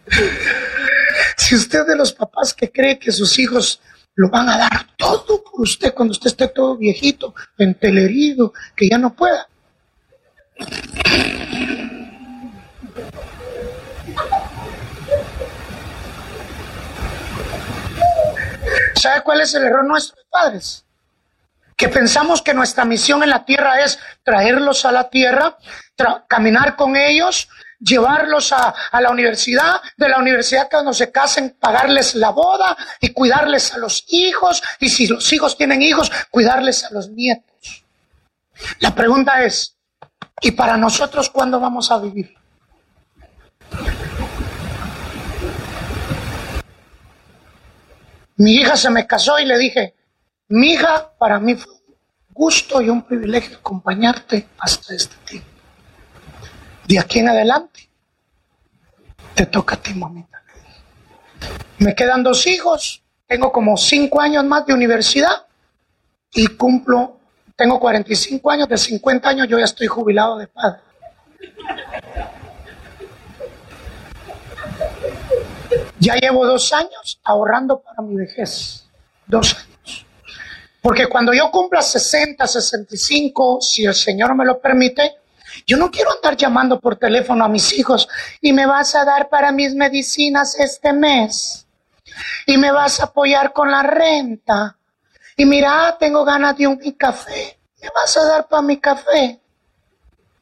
Si usted es de los papás que cree que sus hijos lo van a dar todo por usted cuando usted esté todo viejito, entelerido, que ya no pueda. ¿Sabe cuál es el error nuestro de padres? Que pensamos que nuestra misión en la tierra es traerlos a la tierra, caminar con ellos, llevarlos a la universidad, de la universidad cuando se casen, pagarles la boda y cuidarles a los hijos, y si los hijos tienen hijos, cuidarles a los nietos. La pregunta es, ¿y para nosotros cuándo vamos a vivir? Mi hija se me casó y le dije, mi hija, para mí fue un gusto y un privilegio acompañarte hasta este tiempo. De aquí en adelante, te toca a ti, mamita. Me quedan 2 hijos, tengo como 5 años más de universidad y tengo 45 años, de 50 años yo ya estoy jubilado de padre. Ya llevo 2 años ahorrando para mi vejez. 2 años. Porque cuando yo cumpla 60, 65, si el Señor me lo permite, yo no quiero andar llamando por teléfono a mis hijos y me vas a dar para mis medicinas este mes. Y me vas a apoyar con la renta. Y mira, tengo ganas de mi café. ¿Me vas a dar para mi café?